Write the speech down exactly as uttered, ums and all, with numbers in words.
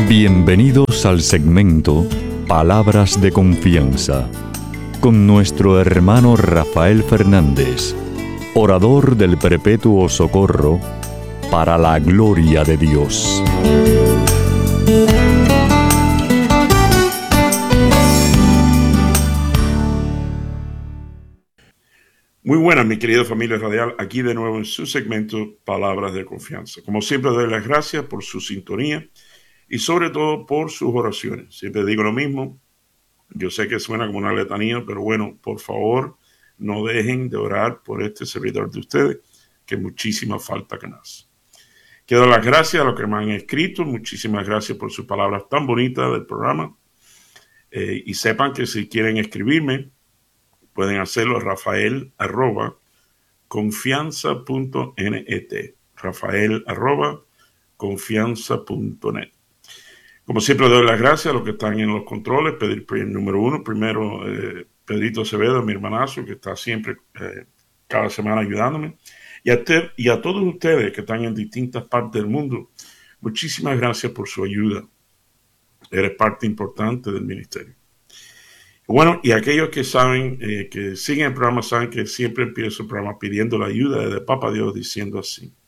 Bienvenidos al segmento Palabras de Confianza, con nuestro hermano Rafael Fernández, orador del Perpetuo Socorro, para la gloria de Dios. Muy buenas, mi querida familia radial, aquí de nuevo en su segmento Palabras de Confianza. Como siempre, doy las gracias por su sintonía y sobre todo por sus oraciones. Siempre digo lo mismo, yo sé que suena como una letanía, pero bueno, por favor, no dejen de orar por este servidor de ustedes, que muchísima falta que nos. Quiero dar las gracias a los que me han escrito, muchísimas gracias por sus palabras tan bonitas del programa. Eh, y sepan que si quieren escribirme, pueden hacerlo a Rafael arroba confianza punto net. Rafael arroba confianza punto net. Como siempre, doy las gracias a los que están en los controles. Pedir el número uno, primero eh, Pedrito Acevedo, mi hermanazo, que está siempre, eh, cada semana ayudándome. Y a, te, y a todos ustedes que están en distintas partes del mundo, muchísimas gracias por su ayuda. Eres parte importante del ministerio. Bueno, y aquellos que saben, eh, que siguen el programa, saben que siempre empiezo el programa pidiendo la ayuda de Papá Dios, diciendo así: